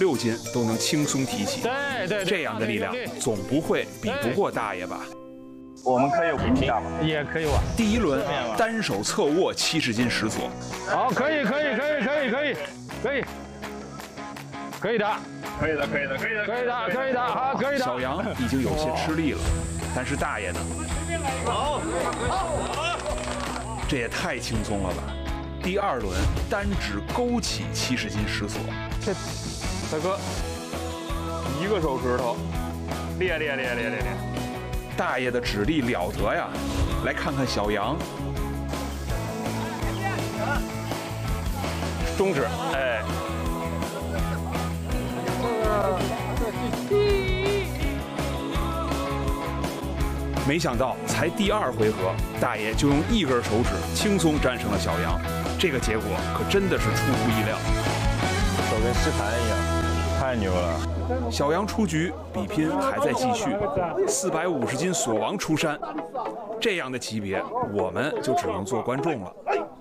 56斤都能轻松提起。 对， 这样的力量总不会比不过大爷吧？ 我们可以比一下吗？ 也可以吧。 第一轮单手侧卧70斤石锁。 好，可以的，好，可以的。 小杨已经有些吃力了，但是大爷呢？好，这也太轻松了吧！第二轮单指勾起70斤石锁。 这大哥，一个手指头，练。 大爷的指力了得呀！来看看小杨， 中指，哎。 没想到才第2回合，大爷就用1根手指轻松战胜了小杨，这个结果可真的是出乎意料。 手跟试弹一样，太牛了！ 小杨出局，比拼还在继续。450斤锁王出山，这样的级别，我们就只能做观众了。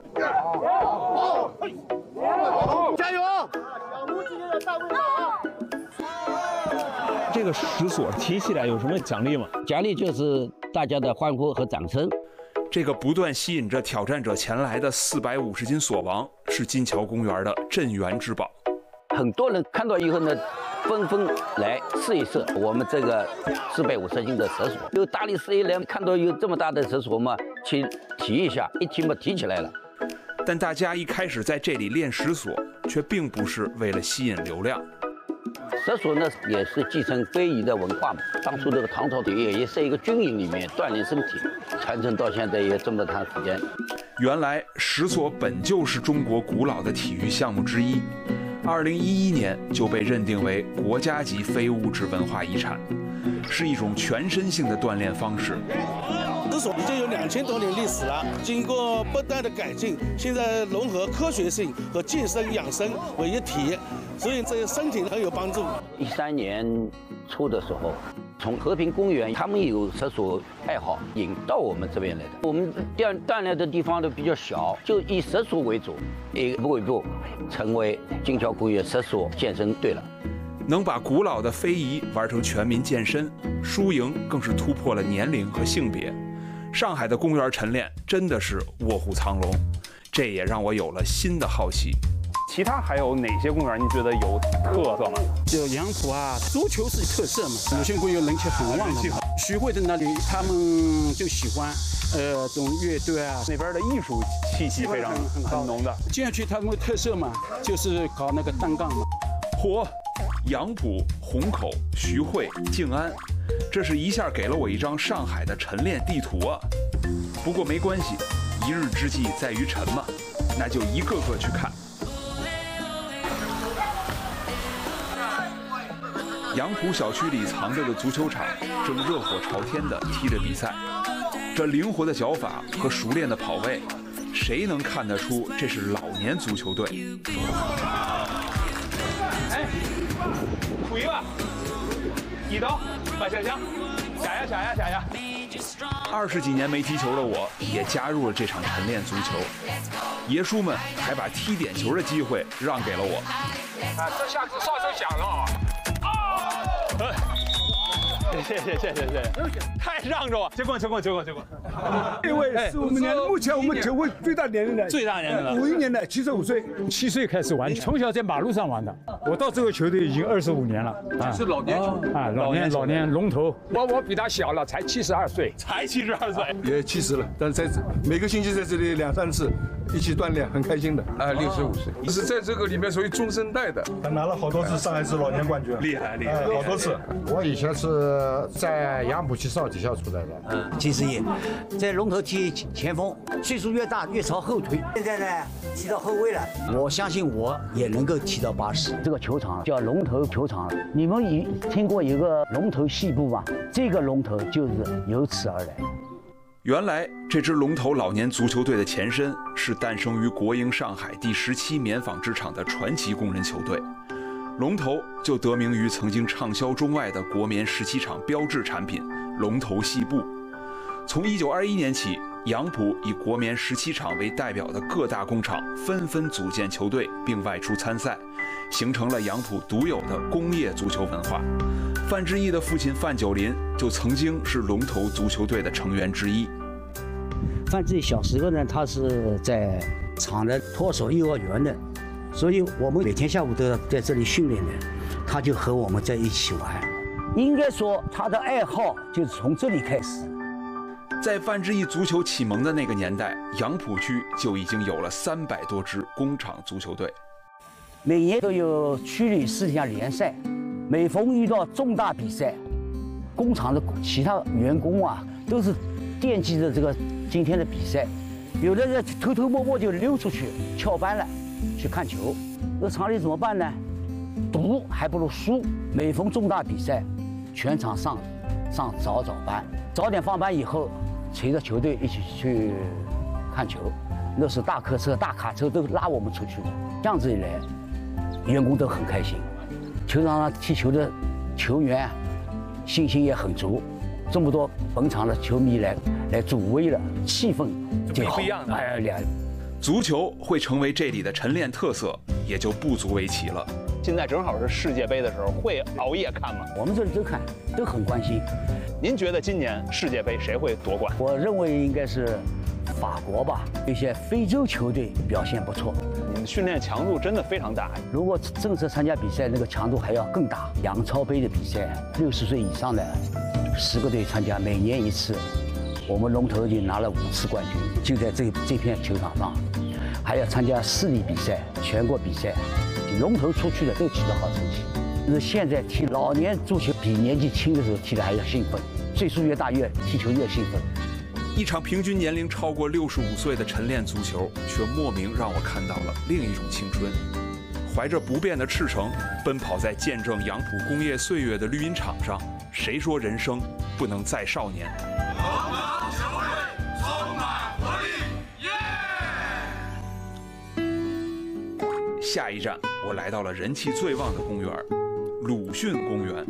加油！ 这个石锁提起来有什么奖励吗？ 奖励就是大家的欢呼和掌声。 这个不断吸引着挑战者前来的450斤锁王，是金桥公园的镇园之宝。 很多人看到以后呢，纷纷来试一试我们这个450斤的石锁。有大力士一来看到有这么大的石锁嘛，去提一下，一提嘛提起来了。 但大家一开始在这里练石锁，却并不是为了吸引流量。 石锁呢也是继承非遗的文化嘛。当初这个唐朝也是一个军营里面锻炼身体，传承到现在也这么长时间。 原来石锁本就是中国古老的体育项目之一。2011年就被认定为国家级非物质文化遗产，是一种全身性的锻炼方式。 石锁已经有2000多年历史了，经过不断的改进，现在融合科学性和健身养生为一体，所以对身体很有帮助。 13年初的时候，从和平公园他们有石锁爱好引到我们这边来的。我们锻炼的地方都比较小，就以石锁为主，一步一步成为金桥公园石锁健身队了。 能把古老的非遗玩成全民健身，输赢更是突破了年龄和性别。上海的公园晨练真的是卧虎藏龙，这也让我有了新的好奇。 其他还有哪些公园你觉得有特色吗？ 有杨浦啊，足球是特色嘛，有些公园人气很旺的。徐汇的那里他们就喜欢这种乐队啊， 那边的艺术气息非常很浓的。 接下去他们的特色嘛，就是搞那个单杠嘛。 嚯，杨浦、虹口、徐汇、静安，这是一下给了我一张上海的晨练地图啊！不过没关系，一日之计在于晨嘛，那就一个个去看。杨浦小区里藏着的足球场正热火朝天地踢着比赛，这灵活的脚法和熟练的跑位，谁能看得出这是老年足球队？ 哎，thủ一吧，一刀把下枪，下呀 ！20几年没踢球的我，也加入了这场晨练足球。爷叔们还把踢点球的机会让给了我。 啊，这下子哨声响了。谢谢，太让着我，结棍。 这位是我们目前我们球会最大年龄的，51年的，75岁 ，7岁开始玩，从小在马路上玩的。我到这个球队已经25年了， 是老年球啊，老年龙头。 我比他小了，才72岁，也70了，但是每个星期在这里2、3次一起锻炼，很开心的。65岁，是在这个里面属于中生代的。 他拿了好多次上海市老年冠军， 厉害， 好多次。 我以前是在杨浦区少体校出来的 70爷，在龙头踢前锋，岁数越大越朝后退。现在呢，踢到后卫了，我相信我也能够踢到80。 这个球场叫龙头球场，你们听过一个龙头戏部吗？这个龙头就是由此而来。 原来这支龙头老年足球队的前身是诞生于国营上海第17棉纺织厂的传奇工人球队，龙头就得名于曾经畅销中外的国棉17厂标志产品龙头细布。 从1921年起，杨浦以国棉17厂为代表的各大工厂纷纷组建球队并外出参赛，形成了杨浦独有的工业足球文化。范志毅的父亲范九林就曾经是龙头足球队的成员之一。 范志毅小时候呢，他是在厂的托手幼儿园的，所以我们每天下午都要在这里训练的，他就和我们在一起玩。应该说他的爱好就是从这里开始。 在范志毅足球启蒙的那个年代，杨浦区就已经有了300多支工厂足球队。 每年都有区里4项联赛，每逢遇到重大比赛，工厂的其他员工啊都是惦记着这个今天的比赛，有的人偷偷摸摸就溜出去翘班了，去看球。那厂里怎么办呢？赌还不如输。每逢重大比赛，全场上早班，早点放班以后，随着球队一起去看球。那时大客车、大卡车都拉我们出去，这样子一来，员工都很开心。球场上踢球的球员信心也很足，这么多本场的球迷来助威了，气氛就好。 不一样的。 足球会成为这里的晨练特色，也就不足为奇了。 现在正好是世界杯的时候，会熬夜看吗？ 我们这里都看，都很关心。 您觉得今年世界杯谁会夺冠？ 我认为应该是法国吧，一些非洲球队表现不错。 你们训练强度真的非常大。 如果正式参加比赛，那个强度还要更大。杨超杯的比赛，60岁以上的10个队参加，每年一次。我们龙头已经拿了5次冠军，就在这片球场上。还要参加市里比赛、全国比赛，龙头出去的都取得好成绩。就是现在踢老年足球比年纪轻的时候踢的还要兴奋，岁数越大越踢球越兴奋。 一场平均年龄超过65岁的晨练足球，却莫名让我看到了另一种青春。怀着不变的赤诚，奔跑在见证杨浦工业岁月的绿茵场上，谁说人生不能再少年？下一站，我来到了人气最旺的公园——鲁迅公园。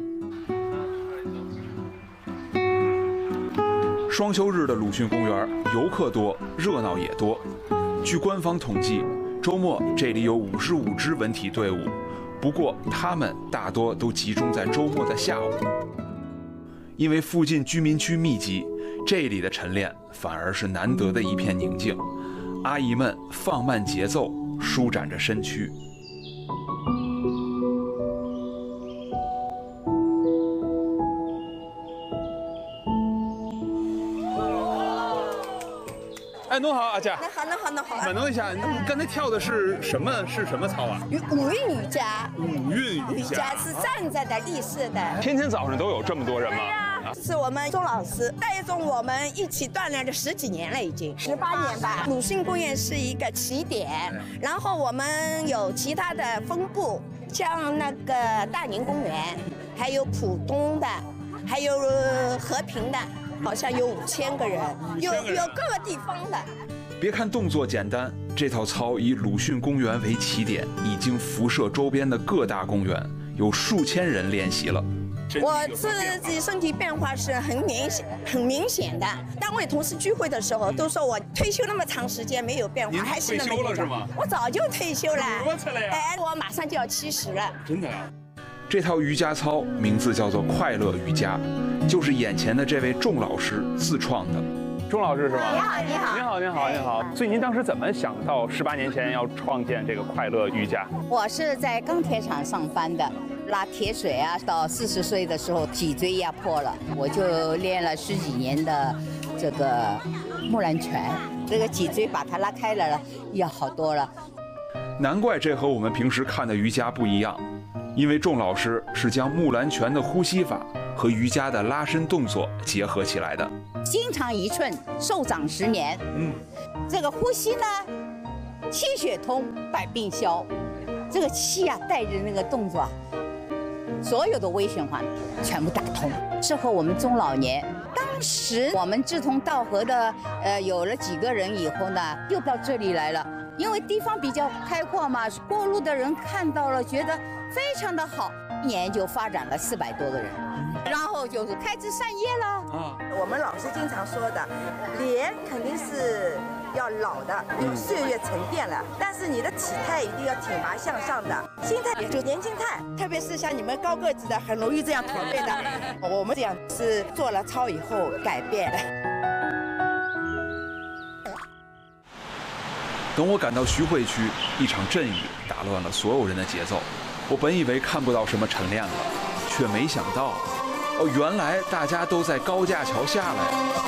双休日的鲁迅公园，游客多，热闹也多。据官方统计，周末这里有55支文体队伍，不过他们大多都集中在周末的下午。因为附近居民区密集，这里的晨练反而是难得的一片宁静。阿姨们放慢节奏，舒展着身躯。 哎，侬好，阿姐。 那好。 问侬一下，你刚才跳的是什么操啊？ 五运瑜伽。 五运瑜伽是站着的立式的。 天天早上都有这么多人吗？ 是我们钟老师带动我们一起锻炼了10几年了，已经18年吧。鲁迅公园是一个起点，然后我们有其他的分部，像那个大宁公园，还有浦东的，还有和平的，好像有5000个人，有各个地方的。 别看动作简单，这套操以鲁迅公园为起点，已经辐射周边的各大公园，有数千人练习了。 我自己身体变化是很明显的。单位同事聚会的时候都说我退休那么长时间没有变化，还是那么。 退休了是吗？ 我早就退休了。 多次了呀？ 哎，我马上就要70了。 真的呀？ 这套瑜伽操名字叫做快乐瑜伽，就是眼前的这位仲老师自创的。 钟老师是吗？ 你好。 所以您当时怎么想到18年前要创建这个快乐瑜伽？ 我是在钢铁厂上班的，拉铁水啊，到40岁的时候脊椎压迫了，我就练了10几年的这个木兰拳，这个脊椎把它拉开了，要好多了。 难怪这和我们平时看的瑜伽不一样，因为仲老师是将木兰拳的呼吸法和瑜伽的拉伸动作结合起来的。 心长1寸，寿长10年。这个呼吸呢，气血通，百病消。这个气啊，带着那个动作，所有的微循环全部打通，适合我们中老年。当时我们志同道合的，有了几个人以后呢，又到这里来了，因为地方比较开阔嘛，过路的人看到了，觉得非常的好。 一年就发展了400多个人，然后就是开枝散叶了。 啊，我们老师经常说的，脸肯定是要老的，因为岁月沉淀了，但是你的体态一定要挺拔向上的，心态也就年轻态，特别是像你们高个子的，很容易这样驼背的。我们这样是做了操以后改变的。 等我赶到徐汇区，一场阵雨打乱了所有人的节奏。我本以为看不到什么晨练了，却没想到，原来大家都在高架桥下来。